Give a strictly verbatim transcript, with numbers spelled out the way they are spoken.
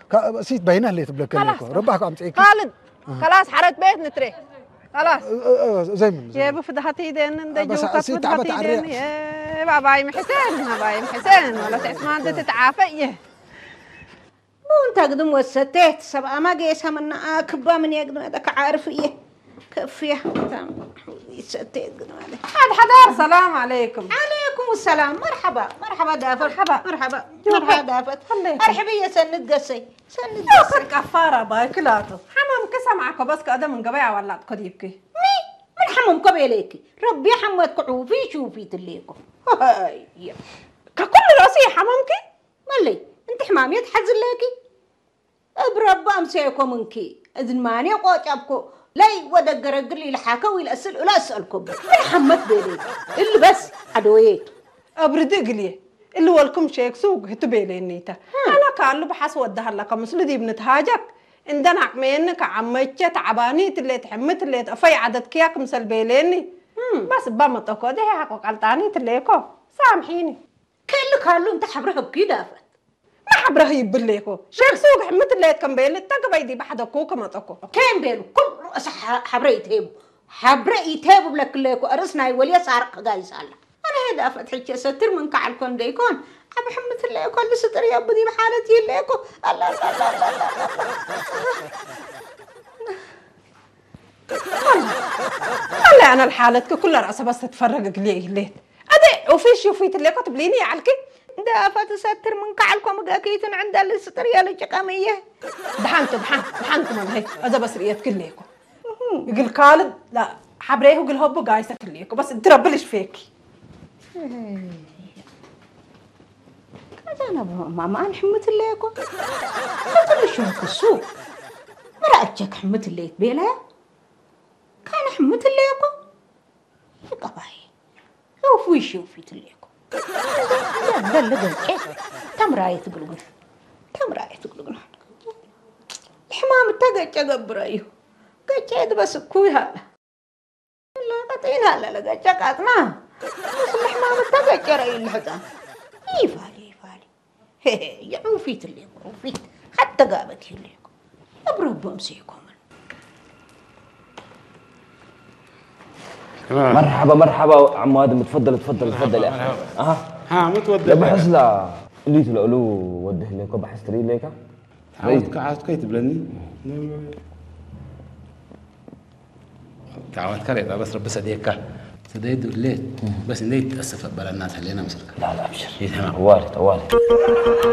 سيت بينه اللي تبلك لكم ربحكم عم تعيك خالد خلاص حرت بيت نتري خلاص زي من يا بفدحتي دين بس دجوك سيت تعبت فدحتي على دين الرأس يا باباي محسن باباي محسن ولا تعسمان ده تتعافى وانت قدم وستيت سبعة ما قيس من كبا من يقدم هذاك عارف ايه كفيه ستيت قدم هذا هذا حدار سلام عليكم عليكم السلام مرحبا مرحبا دافت مرحبا مرحبا مرحبا دافت مرحبا يا سند قصي سند قصي كفارة باكلاته حمام كسا معك بس كذا من قبيعة ولا قديبك مي من حمام قبيلك ربي حمد كعوفي شوفي تليكم هاي ككل راسي حمامك مالي انت حمامي تحزن لكي برب امسيكم منكي اذن ماني قوچابكو لاي ودقر قلي الحاكا ولا اسال ولا اسالكم محمد بيلي اللي بس عدويت ابرد قلي اللي ولكم شيك سوق هتبيلي نيتا انا كان له بحس ودها لك مسلدي بنت هاجك عندنا عمينك عمتك تعبانيت اللي تحمت اللي في عدد كياك مسل بيليني بس بمطكو ده حقو قلطانيت الليكو سامحيني كل كالو انت حبرها بكده ما حبره يبليكو شيخ سوق حمت اللي كان بيل تقبي دي بحد كوكا ما تكو كان بيل كل رأس حبره يتهب حبره يتهب لك ليكو ارسنا ولي سارق قايس الله انا هدا فتحك ستر من كعلكم ديكون ابو حمت اللي يكون لستر يا بدي بحالتي ليكو الله الله الله الله الله انا الحالتك كل رأسها بس تتفرج ليه ليه ادي وفي شوفيت اللي كتبليني يا علكي دافت ستر من كعلكم قاكيتن عند الستر يا لجقاميه دحنت دحنت دحنت من هيك اذا بس ريت كليكو يقول خالد لا حبريه وقل هوب قايسه كليكو بس تربلش فيكي كذا انا ماما نحمت ليكو قلت شو السوق مرأتك حمت الليت بيلا كان حمت ليكو قباي شوف وش شوفي تليكو لا لا لا كم راية تقولون كم راية تقولون الحمام تقع تقبريه قاعد بس كويها لا قطينها لا لا قاعد ما بس الحمام تقع راي الحزام يفالي يفالي هي يا وفيت اللي وفيت حتى قابت اللي ابرب امسيكم مرحبا مرحبا عم ادم تفضل تفضل تفضل يا اخي اه ها متودع يا بحسلا اللي تلقلو وده ليك بحستري ليك عاود عاود كيتب لني تعاود كريت بس رب سديك سديد الليل بس نيت اسف بلا الناس اللي انا مسك لا لا ابشر طوالي طوالي